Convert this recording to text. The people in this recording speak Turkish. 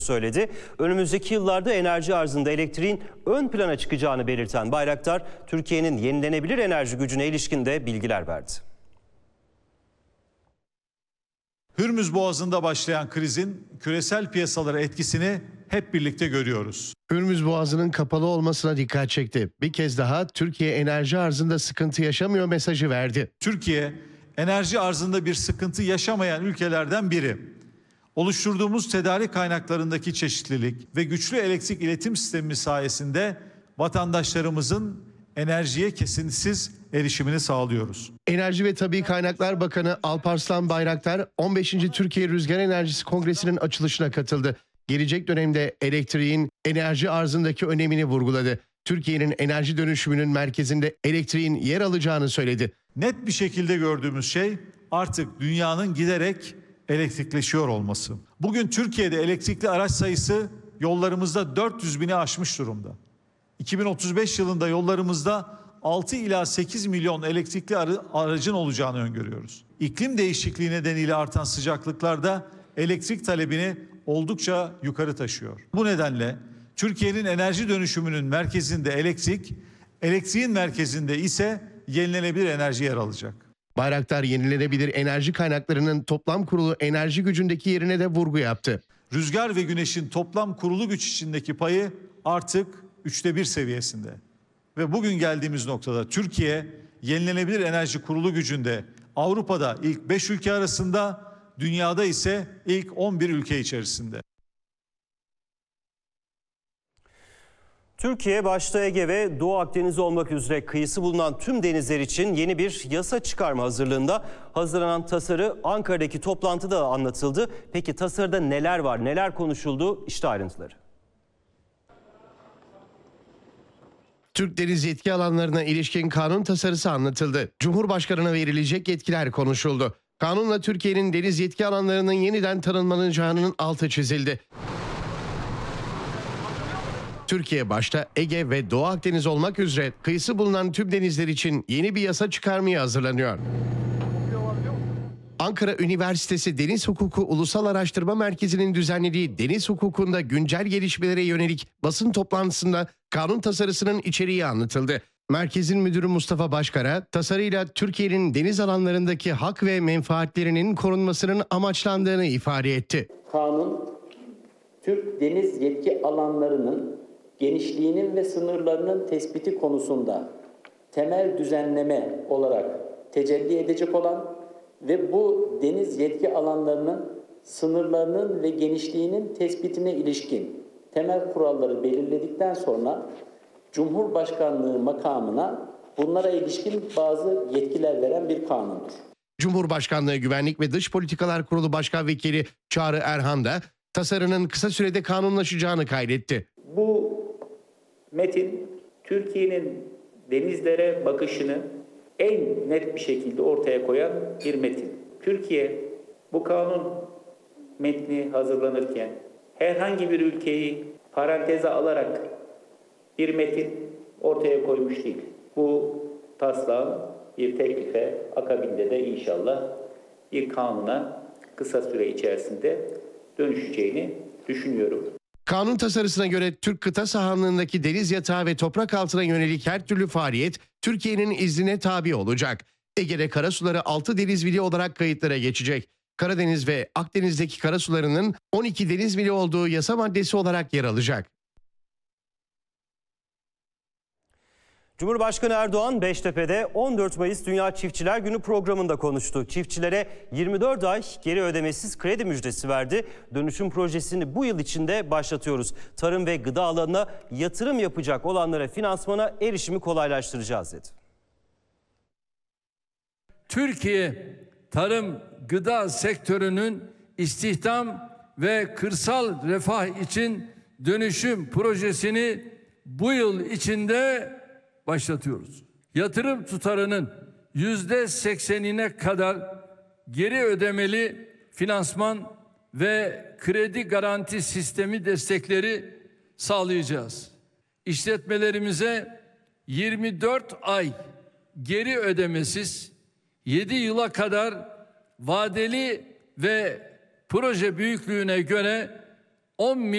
söyledi. Önümüzdeki yıllarda enerji arzında elektriğin ön plana çıkacağını belirten Bayraktar, Türkiye'nin yenilenebilir enerji gücüne ilişkin de bilgiler verdi. Hürmüz Boğazı'nda başlayan krizin küresel piyasalara etkisini hep birlikte görüyoruz. Hürmüz Boğazı'nın kapalı olmasına dikkat çekti. Bir kez daha Türkiye enerji arzında sıkıntı yaşamıyor mesajı verdi. Türkiye enerji arzında bir sıkıntı yaşamayan ülkelerden biri. Oluşturduğumuz tedarik kaynaklarındaki çeşitlilik ve güçlü elektrik iletim sistemi sayesinde vatandaşlarımızın enerjiye kesintisiz erişimini sağlıyoruz. Enerji ve Tabii Kaynaklar Bakanı Alparslan Bayraktar 15. Türkiye Rüzgar Enerjisi Kongresi'nin açılışına katıldı. Gelecek dönemde elektriğin enerji arzındaki önemini vurguladı. Türkiye'nin enerji dönüşümünün merkezinde elektriğin yer alacağını söyledi. Net bir şekilde gördüğümüz şey artık dünyanın giderek elektrikleşiyor olması. Bugün Türkiye'de elektrikli araç sayısı yollarımızda 400 bini aşmış durumda. 2035 yılında yollarımızda 6 ila 8 milyon elektrikli aracın olacağını öngörüyoruz. İklim değişikliği nedeniyle artan sıcaklıklar da elektrik talebini oldukça yukarı taşıyor. Bu nedenle Türkiye'nin enerji dönüşümünün merkezinde elektriğin merkezinde ise yenilenebilir enerji yer alacak. Bayraktar yenilenebilir enerji kaynaklarının toplam kurulu enerji gücündeki yerine de vurgu yaptı. Rüzgar ve güneşin toplam kurulu güç içindeki payı artık 1/3 seviyesinde. Ve bugün geldiğimiz noktada Türkiye yenilenebilir enerji kurulu gücünde Avrupa'da ilk 5 ülke arasında, dünyada ise ilk 11 ülke içerisinde. Türkiye başta Ege ve Doğu Akdeniz olmak üzere kıyısı bulunan tüm denizler için yeni bir yasa çıkarma hazırlığında. Hazırlanan tasarı Ankara'daki toplantıda anlatıldı. Peki tasarıda neler var, neler konuşuldu? İşte ayrıntıları. Türk deniz yetki alanlarına ilişkin kanun tasarısı anlatıldı. Cumhurbaşkanına verilecek yetkiler konuşuldu. Kanunla Türkiye'nin deniz yetki alanlarının yeniden tanımlanacağının altı çizildi. Türkiye başta Ege ve Doğu Akdeniz olmak üzere kıyısı bulunan tüm denizler için yeni bir yasa çıkarmaya hazırlanıyor. Ankara Üniversitesi Deniz Hukuku Ulusal Araştırma Merkezi'nin düzenlediği deniz hukukunda güncel gelişmelere yönelik basın toplantısında kanun tasarısının içeriği anlatıldı. Merkezin müdürü Mustafa Başkara, tasarıyla Türkiye'nin deniz alanlarındaki hak ve menfaatlerinin korunmasının amaçlandığını ifade etti. Kanun, Türk deniz yetki alanlarının genişliğinin ve sınırlarının tespiti konusunda temel düzenleme olarak tecelli edecek olan ve bu deniz yetki alanlarının sınırlarının ve genişliğinin tespitine ilişkin temel kuralları belirledikten sonra Cumhurbaşkanlığı makamına bunlara ilişkin bazı yetkiler veren bir kanundur. Cumhurbaşkanlığı Güvenlik ve Dış Politikalar Kurulu Başkan Vekili Çağrı Erhan da tasarının kısa sürede kanunlaşacağını kaydetti. Bu metin Türkiye'nin denizlere bakışını en net bir şekilde ortaya koyan bir metin. Türkiye bu kanun metni hazırlanırken herhangi bir ülkeyi paranteze alarak bir metin ortaya koymuş değil. Bu taslağın bir teklife, akabinde de inşallah bir kanuna kısa süre içerisinde dönüşeceğini düşünüyorum. Kanun tasarısına göre Türk kıta sahanlığındaki deniz yatağı ve toprak altına yönelik her türlü faaliyet Türkiye'nin iznine tabi olacak. Ege'de karasuları 6 deniz mili olarak kayıtlara geçecek. Karadeniz ve Akdeniz'deki karasularının 12 deniz mili olduğu yasa maddesi olarak yer alacak. Cumhurbaşkanı Erdoğan Beştepe'de 14 Mayıs Dünya Çiftçiler Günü programında konuştu. Çiftçilere 24 ay geri ödemesiz kredi müjdesi verdi. Dönüşüm projesini bu yıl içinde başlatıyoruz. Tarım ve gıda alanına yatırım yapacak olanlara finansmana erişimi kolaylaştıracağız dedi. Türkiye tarım gıda sektörünün istihdam ve kırsal refah için dönüşüm projesini bu yıl içinde başlatıyoruz. Yatırım tutarının %80'ine kadar geri ödemeli finansman ve kredi garanti sistemi destekleri sağlayacağız. İşletmelerimize 24 ay geri ödemesiz 7 yıla kadar vadeli ve proje büyüklüğüne göre 10